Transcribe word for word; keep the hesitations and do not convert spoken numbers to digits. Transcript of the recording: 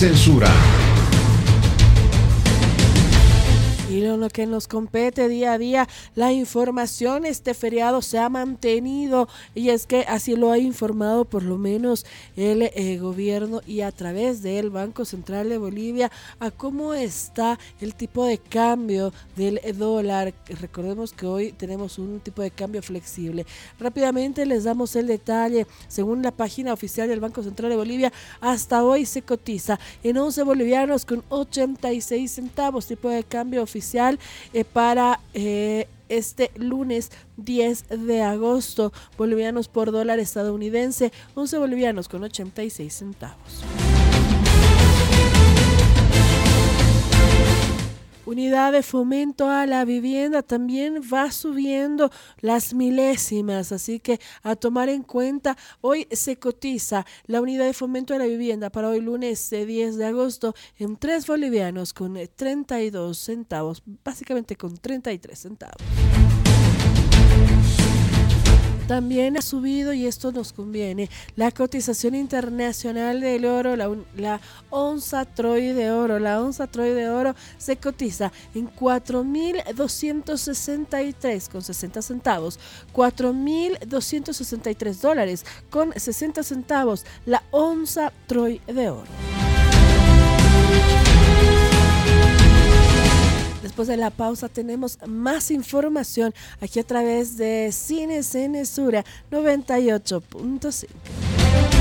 censura. Y lo que nos compete día a día, la información, este feriado se ha mantenido y es que así lo ha informado por lo menos el eh, gobierno y a través del Banco Central de Bolivia a cómo está el tipo de cambio del dólar. Recordemos que hoy tenemos un tipo de cambio flexible. Rápidamente les damos el detalle. Según la página oficial del Banco Central de Bolivia, hasta hoy se cotiza en once bolivianos con ochenta y seis centavos, tipo de cambio oficial eh, para eh, este lunes diez de agosto, bolivianos por dólar estadounidense, once bolivianos con ochenta y seis centavos. Unidad de fomento a la vivienda también va subiendo las milésimas, así que a tomar en cuenta, hoy se cotiza la unidad de fomento a la vivienda para hoy lunes diez de agosto en tres bolivianos con treinta y dos centavos, básicamente con treinta y tres centavos. También ha subido, y esto nos conviene, la cotización internacional del oro, la, la onza Troy de oro. La onza Troy de oro se cotiza en cuatro mil doscientos sesenta y tres con sesenta centavos, cuatro mil doscientos sesenta y tres dólares con sesenta centavos, la onza Troy de oro. Después de la pausa tenemos más información aquí a través de Cine Censura noventa y ocho punto cinco.